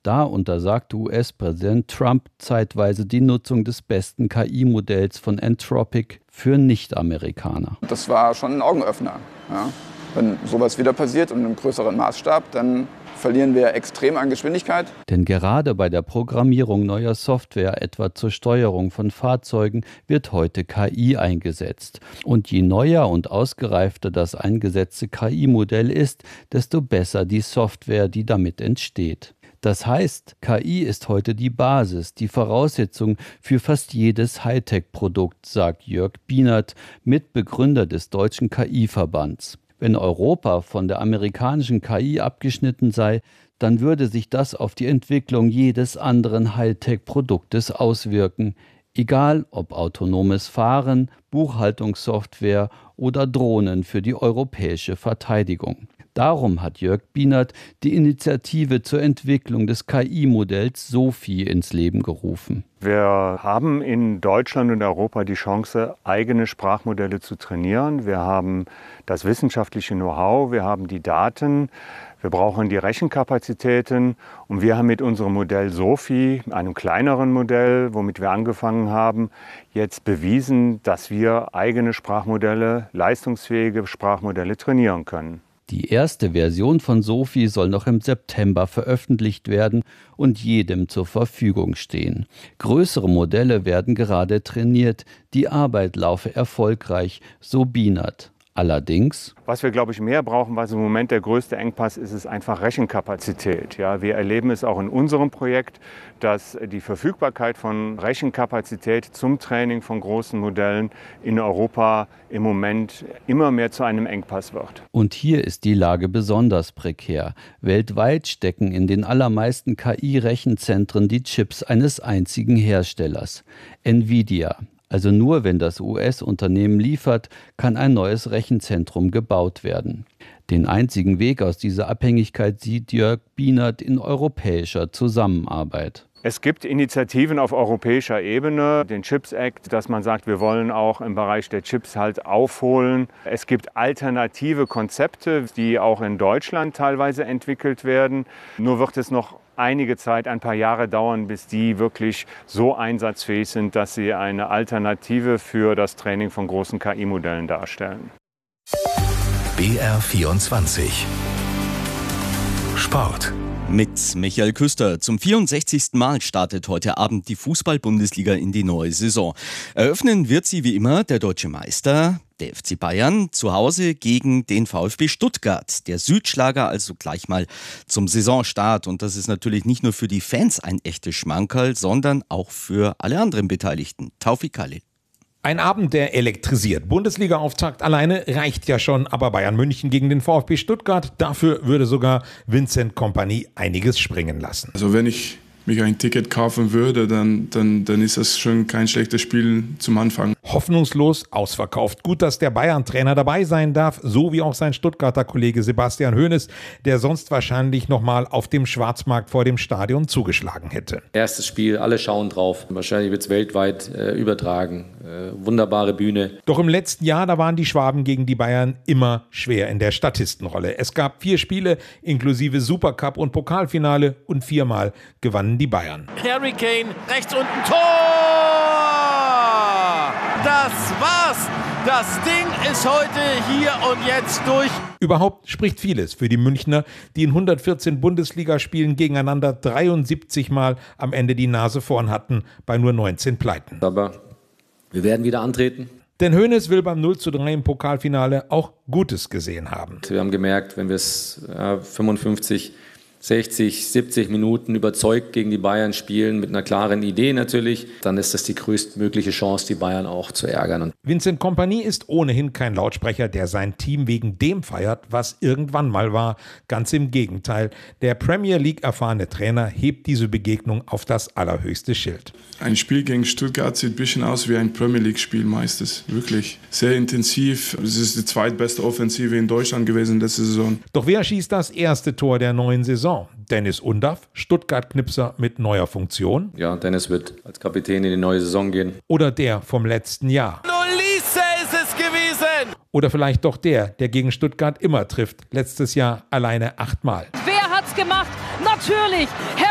Da untersagte US-Präsident Trump zeitweise die Nutzung des besten KI-Modells von Anthropic für Nicht-Amerikaner. Das war schon ein Augenöffner. Ja. Wenn sowas wieder passiert und in einem größeren Maßstab, dann verlieren wir extrem an Geschwindigkeit. Denn gerade bei der Programmierung neuer Software, etwa zur Steuerung von Fahrzeugen, wird heute KI eingesetzt. Und je neuer und ausgereifter das eingesetzte KI-Modell ist, desto besser die Software, die damit entsteht. Das heißt, KI ist heute die Basis, die Voraussetzung für fast jedes Hightech-Produkt, sagt Jörg Bienert, Mitbegründer des Deutschen KI-Verbands. Wenn Europa von der amerikanischen KI abgeschnitten sei, dann würde sich das auf die Entwicklung jedes anderen Hightech-Produktes auswirken, egal ob autonomes Fahren, Buchhaltungssoftware oder Drohnen für die europäische Verteidigung. Darum hat Jörg Bienert die Initiative zur Entwicklung des KI-Modells SOFI ins Leben gerufen. Wir haben in Deutschland und Europa die Chance, eigene Sprachmodelle zu trainieren. Wir haben das wissenschaftliche Know-how, wir haben die Daten, wir brauchen die Rechenkapazitäten und wir haben mit unserem Modell SOFI, einem kleineren Modell, womit wir angefangen haben, jetzt bewiesen, dass wir eigene Sprachmodelle, leistungsfähige Sprachmodelle trainieren können. Die erste Version von SOFI soll noch im September veröffentlicht werden und jedem zur Verfügung stehen. Größere Modelle werden gerade trainiert, die Arbeit laufe erfolgreich, so Bienert. Allerdings, was wir, glaube ich, mehr brauchen, was im Moment der größte Engpass ist, ist einfach Rechenkapazität. Ja, wir erleben es auch in unserem Projekt, dass die Verfügbarkeit von Rechenkapazität zum Training von großen Modellen in Europa im Moment immer mehr zu einem Engpass wird. Und hier ist die Lage besonders prekär. Weltweit stecken in den allermeisten KI-Rechenzentren die Chips eines einzigen Herstellers, Nvidia. Also nur wenn das US-Unternehmen liefert, kann ein neues Rechenzentrum gebaut werden. Den einzigen Weg aus dieser Abhängigkeit sieht Jörg Bienert in europäischer Zusammenarbeit. Es gibt Initiativen auf europäischer Ebene, den Chips Act, dass man sagt, wir wollen auch im Bereich der Chips halt aufholen. Es gibt alternative Konzepte, die auch in Deutschland teilweise entwickelt werden. Nur wird es noch einige Zeit, ein paar Jahre dauern, bis die wirklich so einsatzfähig sind, dass sie eine Alternative für das Training von großen KI-Modellen darstellen. BR24 Sport. Mit Michael Küster. Zum 64. Mal startet heute Abend die Fußball-Bundesliga in die neue Saison. Eröffnen wird sie wie immer der deutsche Meister, der FC Bayern, zu Hause gegen den VfB Stuttgart. Der Südschlager also gleich mal zum Saisonstart. Und das ist natürlich nicht nur für die Fans ein echtes Schmankerl, sondern auch für alle anderen Beteiligten. Taufik Khalil. Ein Abend, der elektrisiert. Bundesliga-Auftakt alleine reicht ja schon, aber Bayern München gegen den VfB Stuttgart, dafür würde sogar Vincent Kompany einiges springen lassen. Also wenn ich mich ein Ticket kaufen würde, dann ist das schon kein schlechtes Spiel zum Anfang. Hoffnungslos ausverkauft. Gut, dass der Bayern-Trainer dabei sein darf, so wie auch sein Stuttgarter Kollege Sebastian Hoeneß, der sonst wahrscheinlich nochmal auf dem Schwarzmarkt vor dem Stadion zugeschlagen hätte. Erstes Spiel, alle schauen drauf. Wahrscheinlich wird es weltweit übertragen. Wunderbare Bühne. Doch im letzten Jahr, da waren die Schwaben gegen die Bayern immer schwer in der Statistenrolle. Es gab 4 Spiele inklusive Supercup und Pokalfinale und 4-mal gewannen die Bayern. Harry Kane, rechts unten, Tor! Das war's! Das Ding ist heute hier und jetzt durch. Überhaupt spricht vieles für die Münchner, die in 114 Bundesligaspielen gegeneinander 73 Mal am Ende die Nase vorn hatten, bei nur 19 Pleiten. Aber wir werden wieder antreten. Denn Hoeneß will beim 0:3 im Pokalfinale auch Gutes gesehen haben. Wir haben gemerkt, wenn wir es 55, 60, 70 Minuten überzeugt gegen die Bayern spielen, mit einer klaren Idee natürlich, dann ist das die größtmögliche Chance, die Bayern auch zu ärgern. Und Vincent Kompany ist ohnehin kein Lautsprecher, der sein Team wegen dem feiert, was irgendwann mal war. Ganz im Gegenteil. Der Premier League erfahrene Trainer hebt diese Begegnung auf das allerhöchste Schild. Ein Spiel gegen Stuttgart sieht ein bisschen aus wie ein Premier League Spiel meistens. Wirklich sehr intensiv. Es ist die zweitbeste Offensive in Deutschland gewesen letzte Saison. Doch wer schießt das erste Tor der neuen Saison? Dennis Undaff, Stuttgart-Knipser mit neuer Funktion? ja, Dennis wird als Kapitän in die neue Saison gehen. Oder der vom letzten Jahr? Olise ist es gewesen! Oder vielleicht doch der gegen Stuttgart immer trifft. Letztes Jahr alleine 8 Mal. Wer hat's gemacht? Natürlich!